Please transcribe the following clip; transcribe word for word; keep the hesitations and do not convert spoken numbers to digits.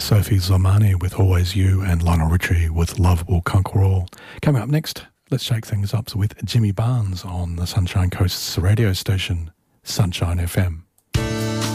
Sophie Zomani with Always You and Lionel Richie with Love Will Conquer All. Coming up next, let's shake things up with Jimmy Barnes on the Sunshine Coast's radio station, Sunshine F M.